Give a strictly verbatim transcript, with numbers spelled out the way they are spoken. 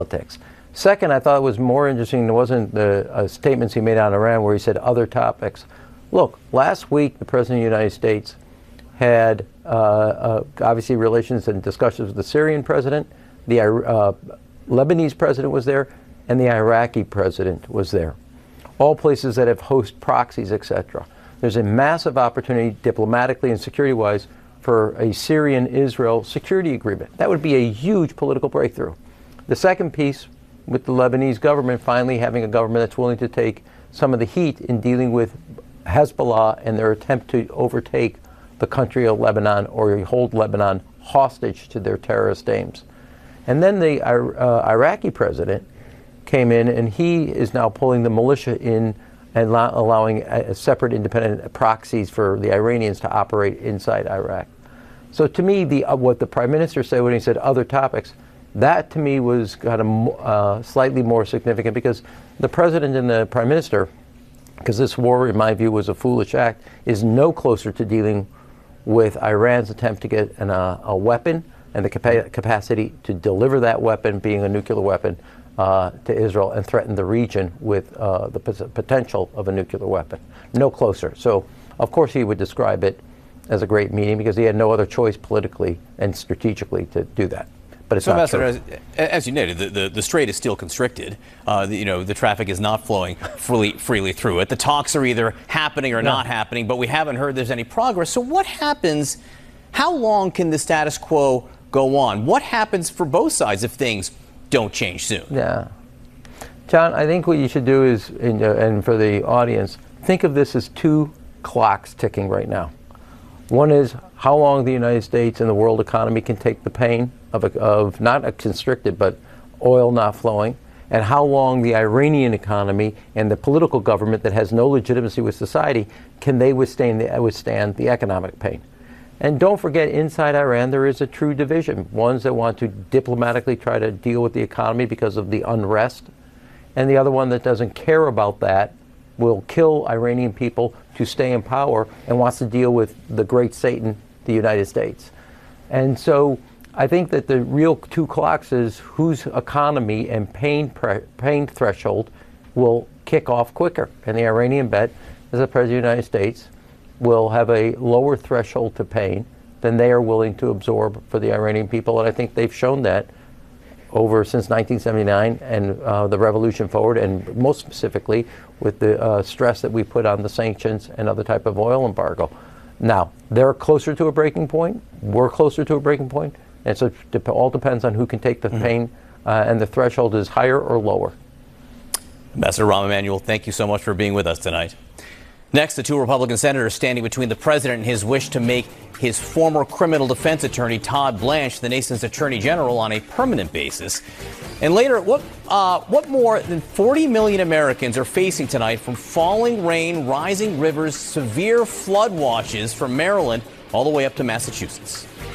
politics. Second, I thought it was more interesting, it wasn't the uh, statements he made on Iran where he said other topics. Look, last week the President of the United States had uh, uh, obviously relations and discussions with the Syrian president, the uh, Lebanese president was there, and the Iraqi president was there. All places that have host proxies, et cetera. There's a massive opportunity diplomatically and security-wise for a Syrian-Israel security agreement. That would be a huge political breakthrough. The second piece, with the Lebanese government finally having a government that's willing to take some of the heat in dealing with Hezbollah and their attempt to overtake the country of Lebanon or hold Lebanon hostage to their terrorist aims. And then the uh, Iraqi president came in, and he is now pulling the militia in and allow allowing a, a separate independent proxies for the Iranians to operate inside Iraq. So to me, the uh, what the prime minister said when he said other topics, that to me was kind of uh, slightly more significant, because the president and the prime minister, because this war, in my view, was a foolish act, is no closer to dealing with Iran's attempt to get an, uh, a weapon and the capa capacity to deliver that weapon, being a nuclear weapon, uh, to Israel and threaten the region with uh, the potential of a nuclear weapon. No closer. So, of course, he would describe it as a great meeting because he had no other choice politically and strategically to do that. But it's so, not Ambassador, true. As, as you noted, the, the, the strait is still constricted. Uh, the, you know, the traffic is not flowing freely, freely through it. The talks are either happening or no. not happening, but we haven't heard there's any progress. So what happens? How long can the status quo go on? What happens for both sides if things don't change soon? Yeah. John, I think what you should do is, and, uh, and for the audience, think of this as two clocks ticking right now. One is how long the United States and the world economy can take the pain of, a, of not a constricted, but oil not flowing, and how long the Iranian economy and the political government that has no legitimacy with society, can they withstand the, withstand the economic pain. And don't forget, inside Iran, there is a true division. Ones that want to diplomatically try to deal with the economy because of the unrest, and the other one that doesn't care about that, will kill Iranian people to stay in power and wants to deal with the great Satan, the United States. And so I think that the real two clocks is whose economy and pain, pre pain threshold will kick off quicker. And the Iranian bet is the President of the United States will have a lower threshold to pain than they are willing to absorb for the Iranian people. And I think they've shown that over since nineteen seventy-nine and uh, the revolution forward, and most specifically with the uh, stress that we put on the sanctions and other type of oil embargo. Now, they're closer to a breaking point. We're closer to a breaking point. And so it all depends on who can take the mm-hmm. pain, uh, and the threshold is higher or lower. Ambassador Rahm Emanuel, thank you so much for being with us tonight. Next, the two Republican senators standing between the president and his wish to make his former criminal defense attorney, Todd Blanche, the nation's attorney general on a permanent basis. And later, what, uh, what more than forty million Americans are facing tonight from falling rain, rising rivers, severe flood watches from Maryland all the way up to Massachusetts?